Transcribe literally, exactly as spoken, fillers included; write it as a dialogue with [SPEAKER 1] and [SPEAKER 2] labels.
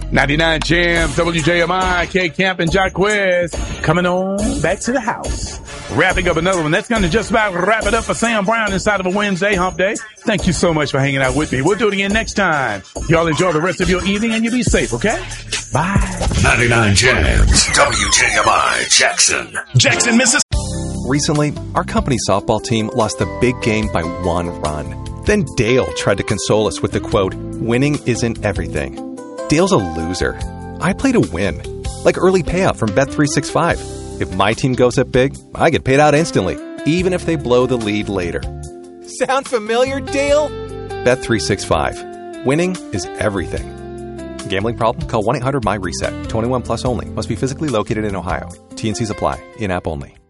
[SPEAKER 1] ninety-nine Jams, W J M I, K Camp and Jacquez coming on back to the house. Wrapping up another one. That's going to just about wrap it up for Sam Brown inside of a Wednesday hump day. Thank you so much for hanging out with me. We'll do it again next time. Y'all enjoy the rest of your evening and you be safe, okay? Bye.
[SPEAKER 2] ninety-nine Jams, W J M I, Jackson. Jackson, Mississippi.
[SPEAKER 3] Recently, our company softball team lost a big game by one run. Then Dale tried to console us with the quote, "Winning isn't everything." Dale's a loser. I play to win. Like early payout from Bet three sixty-five. If my team goes up big, I get paid out instantly, even if they blow the lead later. Sound familiar, Dale? Bet three sixty-five. Winning is everything. Gambling problem? Call one eight hundred M Y RESET. twenty-one plus only. Must be physically located in Ohio. T and C's apply. In-app only.